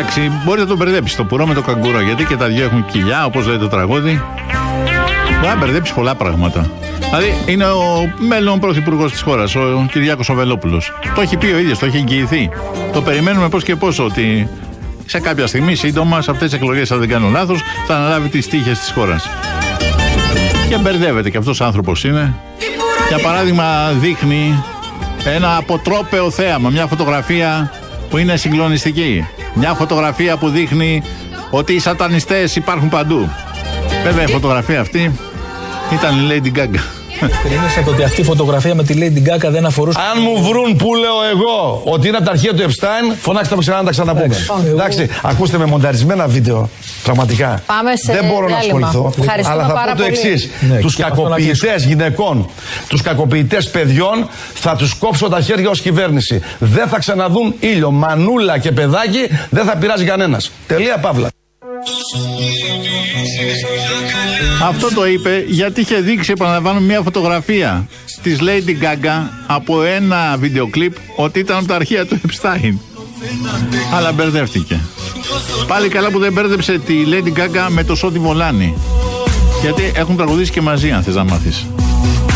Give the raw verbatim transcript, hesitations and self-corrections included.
Εντάξει, μπορεί να τον μπερδέψει το πουρό με το καγκουρό, γιατί και τα δυο έχουν κοιλιά, όπως λέει το τραγούδι. Μπορεί να μπερδέψει πολλά πράγματα. Δηλαδή, είναι ο μέλλον πρωθυπουργός της χώρας, ο Κυριάκος ο Βελόπουλος. Το έχει πει ο ίδιος, το έχει εγγυηθεί. Το περιμένουμε πώς και πώς ότι σε κάποια στιγμή, σύντομα, σε αυτές τις εκλογές, αν δεν κάνω λάθος, θα αναλάβει τις τύχες της χώρας. Και μπερδεύεται και αυτός ο άνθρωπος είναι. Για παράδειγμα, δείχνει ένα αποτρόπαιο θέαμα, μια φωτογραφία που είναι συγκλονιστική. Μια φωτογραφία που δείχνει ότι οι σατανιστές υπάρχουν παντού. Βέβαια, η φωτογραφία αυτή ήταν η Lady Gaga. Κρίνεσαι ότι αυτή η φωτογραφία με τη Lady Gaga δεν αφορούσε. Αν μου βρουν που λέω εγώ ότι είναι από τα αρχεία του Epstein, φωνάξτε με ξανά να τα ξαναπούμε. Εντάξει, ακούστε με μονταρισμένα βίντεο. Πραγματικά. Πάμε σε δεν μπορώ διάλειμμα. να ασχοληθώ. Ευχαριστούμε Αλλά θα πάρα πω το εξής. Ναι, τους κακοποιητές γυναικών, τους κακοποιητές παιδιών, θα τους κόψω τα χέρια ως κυβέρνηση. Δεν θα ξαναδούν ήλιο. Μανούλα και παιδάκι δεν θα πειράζει κανένας. Τελεία παύλα. Αυτό το είπε γιατί είχε δείξει, επαναλαμβάνω, μια φωτογραφία της Lady Gaga από ένα βίντεο κλιπ ότι ήταν από τα αρχεία του Epstein. Αλλά μπερδεύτηκε. Πάλι καλά που δεν μπέρδεψε τη Lady Gaga με το Σόντι Βολάνη. Γιατί έχουν τραγουδήσει και μαζί, αν θες να μάθεις.